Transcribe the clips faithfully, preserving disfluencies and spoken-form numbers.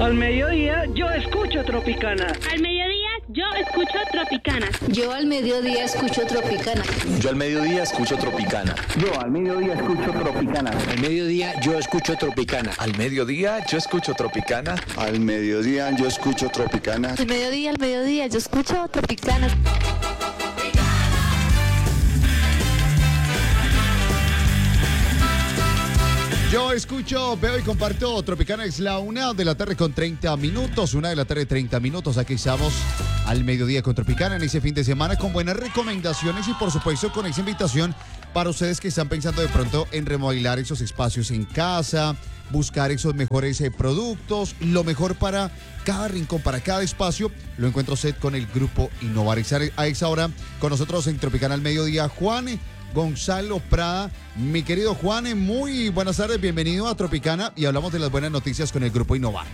Al mediodía yo escucho Tropicana. Al mediodía yo escucho Tropicana. Yo al mediodía escucho Tropicana. Yo al mediodía escucho Tropicana. Yo al mediodía escucho Tropicana. Al mediodía yo escucho Tropicana. Al mediodía yo escucho Tropicana. Al mediodía yo escucho Tropicana. Al mediodía, al mediodía yo escucho Tropicana. Yo escucho, veo y comparto Tropicana. Es la una de la tarde con treinta minutos. Una de la tarde, treinta minutos. Aquí estamos al mediodía con Tropicana en ese fin de semana con buenas recomendaciones y por supuesto con esa invitación para ustedes que están pensando de pronto en remodelar esos espacios en casa, buscar esos mejores eh, productos, lo mejor para cada rincón, para cada espacio. Lo encuentro usted con el Grupo Innovar. A esa hora con nosotros en Tropicana al mediodía, Juan Gonzalo Prada. Mi querido Juan, muy buenas tardes, bienvenido a Tropicana y hablamos de las buenas noticias con el Grupo Innovar.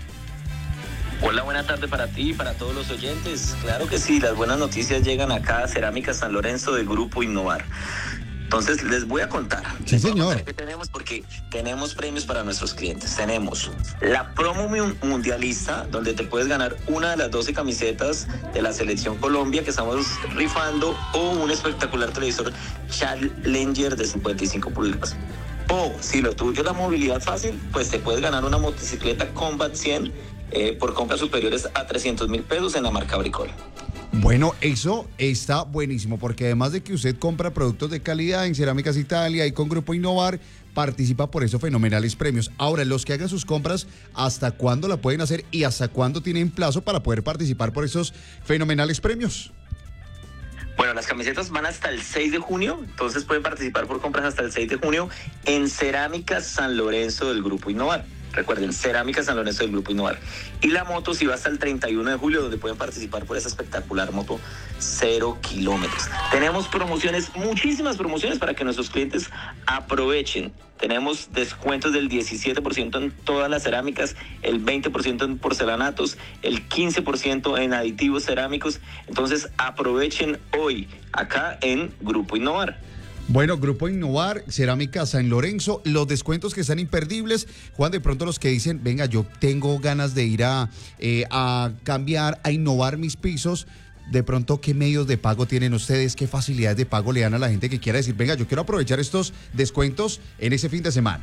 Hola, buena tarde para ti y para todos los oyentes. Claro que sí, las buenas noticias llegan acá a Cerámica San Lorenzo del Grupo Innovar. Entonces les voy a contar. Sí, señor. ¿Qué tenemos? Porque tenemos premios para nuestros clientes. Tenemos la promo mundialista, donde te puedes ganar una de las doce camisetas de la Selección Colombia que estamos rifando, o un espectacular televisor Challenger de cincuenta y cinco pulgadas. O si lo tuyo es la movilidad fácil, pues te puedes ganar una motocicleta Combat cien eh, por compras superiores a trescientos mil pesos en la marca Bricol. Bueno, eso está buenísimo, porque además de que usted compra productos de calidad en Cerámicas Italia y con Grupo Innovar, participa por esos fenomenales premios. Ahora, los que hagan sus compras, ¿hasta cuándo la pueden hacer y hasta cuándo tienen plazo para poder participar por esos fenomenales premios? Bueno, las camisetas van hasta el seis de junio, entonces pueden participar por compras hasta el seis de junio en Cerámicas San Lorenzo del Grupo Innovar. Recuerden, Cerámica San Lorenzo del Grupo Innovar. Y la moto sí va hasta el treinta y uno de julio, donde pueden participar por esa espectacular moto cero kilómetros. Tenemos promociones, muchísimas promociones para que nuestros clientes aprovechen. Tenemos descuentos del diecisiete por ciento en todas las cerámicas, el veinte por ciento en porcelanatos, el quince por ciento en aditivos cerámicos. Entonces aprovechen hoy acá en Grupo Innovar. Bueno, Grupo Innovar, Cerámica San Lorenzo, los descuentos que están imperdibles. Juan, de pronto los que dicen, venga, yo tengo ganas de ir a, eh, a cambiar, a innovar mis pisos. De pronto, ¿qué medios de pago tienen ustedes? ¿Qué facilidades de pago le dan a la gente que quiera decir, venga, yo quiero aprovechar estos descuentos en ese fin de semana?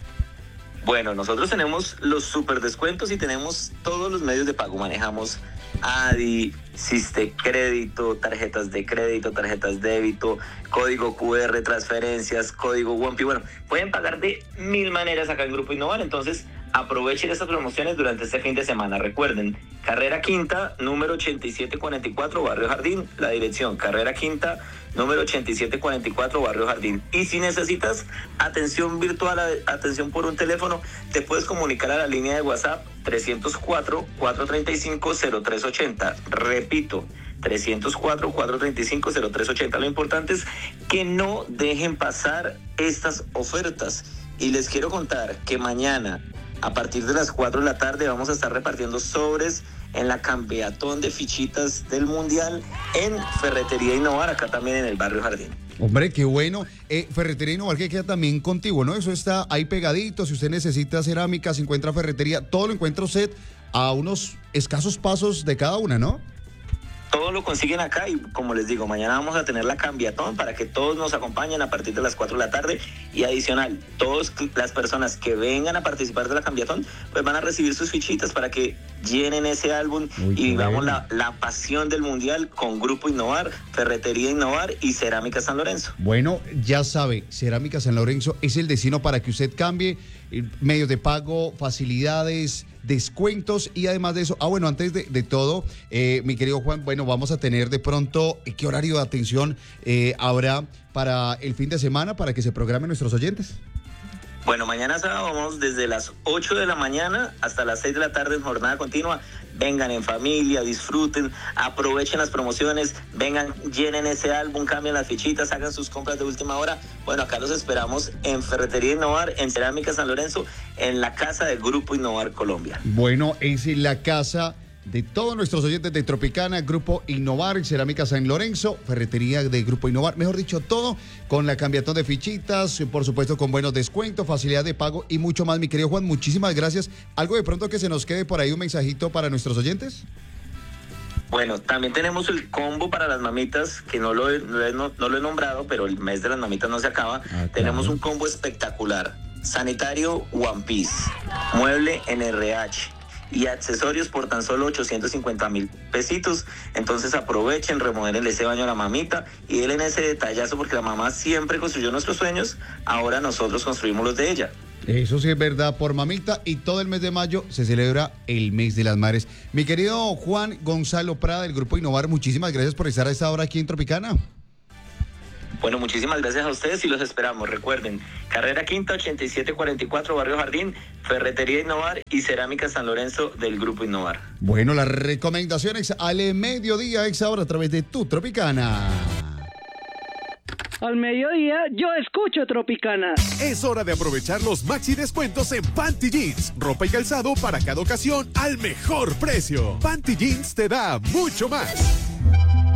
Bueno, nosotros tenemos los super descuentos y tenemos todos los medios de pago. Manejamos Adi, Siste Crédito, tarjetas de crédito, tarjetas débito, código cu erre, transferencias, código WOMPI. Bueno, pueden pagar de mil maneras acá en Grupo Innovar, entonces aprovechen estas promociones durante este fin de semana. Recuerden, Carrera Quinta, número ochenta y siete cuarenta y cuatro, Barrio Jardín. La dirección, Carrera Quinta, número ochenta y siete cuarenta y cuatro, Barrio Jardín. Y si necesitas atención virtual, atención por un teléfono, te puedes comunicar a la línea de WhatsApp trescientos cuatro, cuatrocientos treinta y cinco, cero tres ochenta. Repito, trescientos cuatro, cuatrocientos treinta y cinco, cero tres ochenta. Lo importante es que no dejen pasar estas ofertas. Y les quiero contar que mañana, a partir de las cuatro de la tarde, vamos a estar repartiendo sobres en la campeatón de fichitas del Mundial en Ferretería Innovar, acá también en el Barrio Jardín. Hombre, qué bueno. Eh, Ferretería Innovar, que queda también contigo, ¿no? Eso está ahí pegadito. Si usted necesita cerámica, se encuentra ferretería, todo lo encuentra usted a unos escasos pasos de cada una, ¿no? Todo lo consiguen acá y, como les digo, mañana vamos a tener la cambiatón para que todos nos acompañen a partir de las cuatro de la tarde. Y adicional, todas las personas que vengan a participar de la cambiatón pues van a recibir sus fichitas para que llenen ese álbum. Uy, y vivamos la, la pasión del Mundial con Grupo Innovar, Ferretería Innovar y Cerámica San Lorenzo. Bueno, ya sabe, Cerámica San Lorenzo es el destino para que usted cambie medios de pago, facilidades, descuentos y además de eso, ah bueno, antes de, de todo, eh, mi querido Juan, bueno, vamos a tener de pronto, ¿qué horario de atención eh, habrá para el fin de semana para que se programen nuestros oyentes? Bueno, mañana sábado vamos desde las ocho de la mañana hasta las seis de la tarde en jornada continua. Vengan en familia, disfruten, aprovechen las promociones, vengan, llenen ese álbum, cambien las fichitas, hagan sus compras de última hora. Bueno, acá los esperamos en Ferretería Innovar, en Cerámica San Lorenzo, en la casa del Grupo Innovar Colombia. Bueno, es la casa de todos nuestros oyentes de Tropicana, Grupo Innovar, Cerámica San Lorenzo, ferretería de Grupo Innovar, mejor dicho, todo con la cambiatón de fichitas, por supuesto con buenos descuentos, facilidad de pago y mucho más. Mi querido Juan, muchísimas gracias. ¿Algo de pronto que se nos quede por ahí, un mensajito para nuestros oyentes? Bueno, también tenemos el combo para las mamitas, que no lo he, no, he- no lo he nombrado, pero el mes de las mamitas no se acaba. claro. Tenemos un combo espectacular. Sanitario One Piece, mueble N R H y accesorios por tan solo ochocientos cincuenta mil pesitos. Entonces aprovechen, remodelen ese baño a la mamita y denle ese detallazo, porque la mamá siempre construyó nuestros sueños, ahora nosotros construimos los de ella. Eso sí es verdad, por mamita, y todo el mes de mayo se celebra el mes de las madres. Mi querido Juan Gonzalo Prada del Grupo Innovar, muchísimas gracias por estar a esta hora aquí en Tropicana. Bueno, muchísimas gracias a ustedes y los esperamos. Recuerden, Carrera Quinta, ochenta y siete cuarenta y cuatro, Barrio Jardín, Ferretería Innovar y Cerámica San Lorenzo del Grupo Innovar. Bueno, las recomendaciones al mediodía, ex ahora a través de tu Tropicana. Al mediodía yo escucho Tropicana. Es hora de aprovechar los maxi descuentos en Panty Jeans. Ropa y calzado para cada ocasión al mejor precio. Panty Jeans te da mucho más.